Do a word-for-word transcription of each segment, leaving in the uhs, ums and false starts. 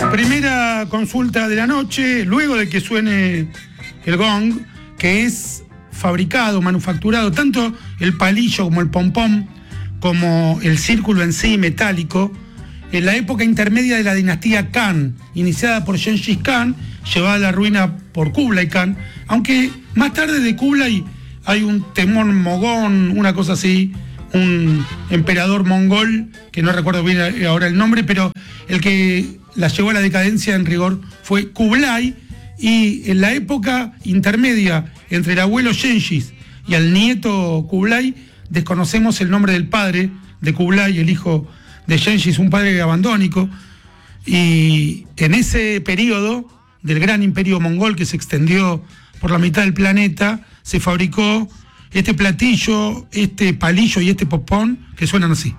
Primera consulta de la noche, luego de que suene el gong, que es fabricado, manufacturado, tanto el palillo como el pompón, como el círculo en sí metálico, en la época intermedia de la dinastía Khan, iniciada por Gengis Khan, llevada a la ruina por Kublai Khan, aunque más tarde de Kublai hay un Temón Mogón, una cosa así, un emperador mongol, que no recuerdo bien ahora el nombre, pero el que la llevó a la decadencia en rigor fue Kublai, y en la época intermedia entre el abuelo Gengis y el nieto Kublai, desconocemos el nombre del padre de Kublai, el hijo de Gengis, un padre abandónico, y en ese periodo del gran imperio mongol que se extendió por la mitad del planeta, se fabricó este platillo, este palillo y este popón que suenan así.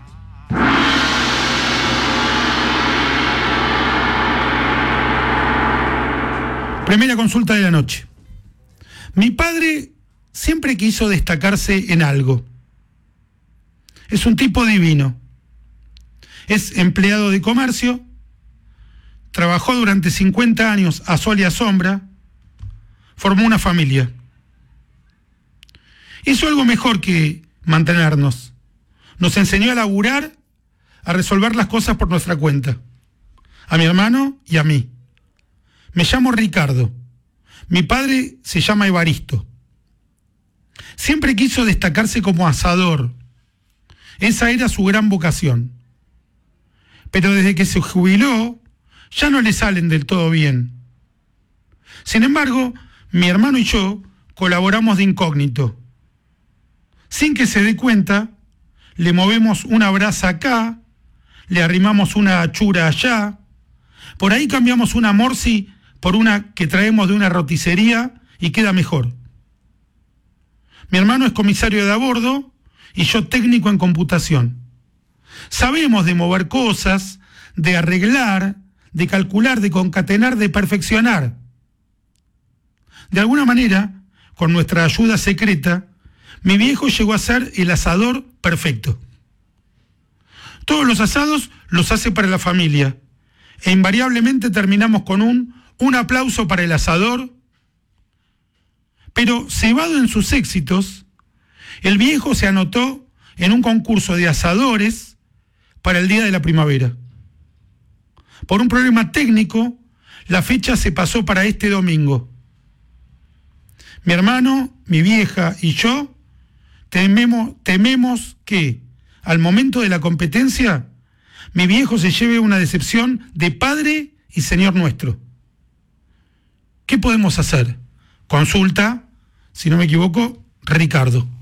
Primera consulta de la noche. Mi padre siempre quiso destacarse en algo. Es un tipo divino. Es empleado de comercio, trabajó durante cincuenta años a sol y a sombra, formó una familia. Hizo algo mejor que mantenernos. Nos enseñó a laburar, a resolver las cosas por nuestra cuenta. A mi hermano y a mí. Me llamo Ricardo. Mi padre se llama Evaristo. Siempre quiso destacarse como asador. Esa era su gran vocación. Pero desde que se jubiló, ya no le salen del todo bien. Sin embargo, mi hermano y yo colaboramos de incógnito. Sin que se dé cuenta, le movemos una brasa acá, le arrimamos una achura allá, por ahí cambiamos una morsi por una que traemos de una roticería y queda mejor. Mi hermano es comisario de a bordo y yo técnico en computación. Sabemos de mover cosas, de arreglar, de calcular, de concatenar, de perfeccionar. De alguna manera, con nuestra ayuda secreta, mi viejo llegó a ser el asador perfecto. Todos los asados los hace para la familia e invariablemente terminamos con un, un aplauso para el asador. Pero cebado en sus éxitos, el viejo se anotó en un concurso de asadores para el día de la primavera. Por un problema técnico, la fecha se pasó para este domingo. Mi hermano, mi vieja y yo tememos, tememos que, al momento de la competencia, mi viejo se lleve una decepción de padre y señor nuestro. ¿Qué podemos hacer? Consulta, si no me equivoco, Ricardo.